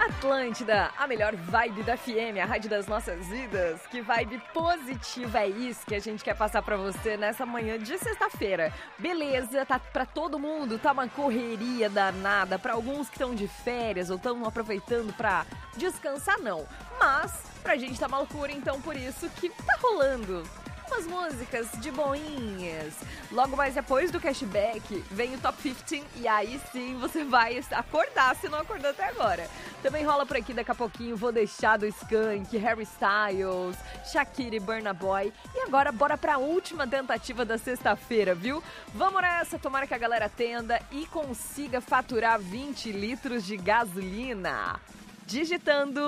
Atlântida, a melhor vibe da FM, a rádio das nossas vidas. Que vibe positiva é isso que a gente quer passar pra você nessa manhã de sexta-feira. Beleza, tá pra todo mundo, tá uma correria danada. Pra alguns que estão de férias ou estão aproveitando pra descansar, não. Mas pra gente tá uma loucura, então por isso que tá rolando umas músicas de boinhas. Logo mais depois do cashback, vem o Top 15 e aí sim você vai acordar se não acordou até agora. Também rola por aqui daqui a pouquinho, Vou Deixar do Skank, Harry Styles, Shakira e Burna Boy. E agora bora pra última tentativa da sexta-feira, viu? Vamos nessa, tomara que a galera atenda e consiga faturar 20 litros de gasolina. Digitando